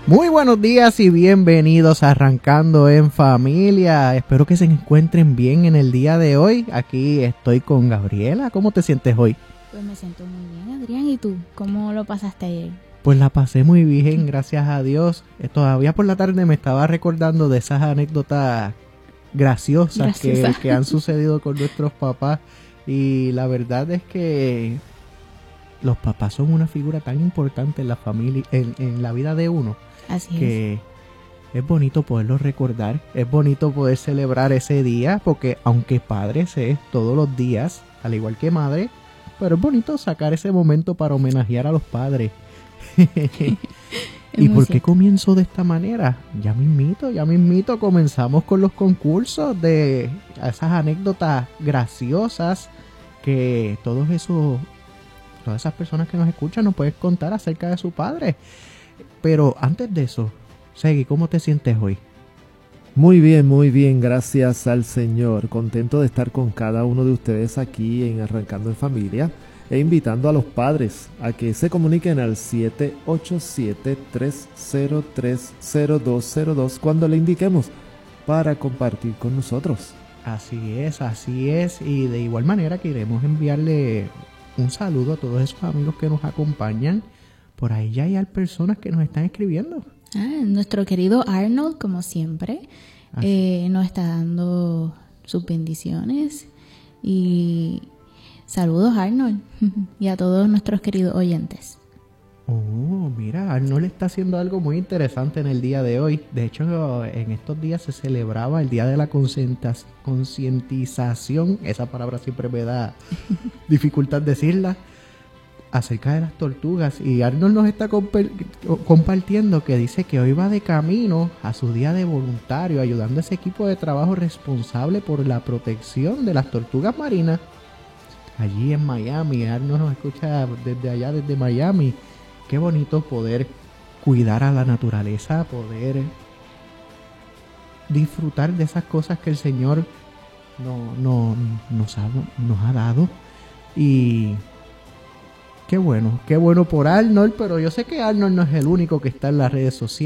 Muy buenos días y bienvenidos a Arrancando en Familia. Espero que se encuentren bien en el día de hoy. Aquí estoy con Gabriela. ¿Cómo te sientes hoy? Pues me siento muy bien, Adrián. ¿Y tú? ¿Cómo lo pasaste ayer? Pues la pasé muy bien, gracias a Dios. Todavía por la tarde me estaba recordando de esas anécdotas graciosas que han sucedido con nuestros papás. Y la verdad es que los papás son una figura tan importante en la familia, en la vida de uno. Así que es bonito poderlo recordar, es bonito poder celebrar ese día, porque aunque padre es todos los días, al igual que madre, pero es bonito sacar ese momento para homenajear a los padres. ¿Y por qué comienzo de esta manera? Ya mismito comenzamos con los concursos de esas anécdotas graciosas que todas esas personas que nos escuchan nos pueden contar acerca de su padre. Pero antes de eso, Segui, ¿cómo te sientes hoy? Muy bien, gracias al Señor. Contento de estar con cada uno de ustedes aquí en Arrancando en Familia e invitando a los padres a que se comuniquen al 787-303-0202 cuando le indiquemos para compartir con nosotros. Así es. Y de igual manera queremos enviarle un saludo a todos esos amigos que nos acompañan. Por ahí ya hay personas que nos están escribiendo. Nuestro querido Arnold, como siempre, nos está dando sus bendiciones. Y saludos, Arnold, y a todos nuestros queridos oyentes. Oh, mira, Arnold está haciendo algo muy interesante en el día de hoy. De hecho, en estos días se celebraba el Día de la Concientización. Esa palabra siempre me da dificultad decirla. Acerca de las tortugas, y Arnold nos está compartiendo que dice que hoy va de camino a su día de voluntario ayudando a ese equipo de trabajo responsable por la protección de las tortugas marinas allí en Miami. Arnold nos escucha desde allá, desde Miami. Qué bonito poder cuidar a la naturaleza, poder disfrutar de esas cosas que el Señor nos ha dado. Y qué bueno por Arnold, pero yo sé que Arnold no es el único que está en las redes sociales.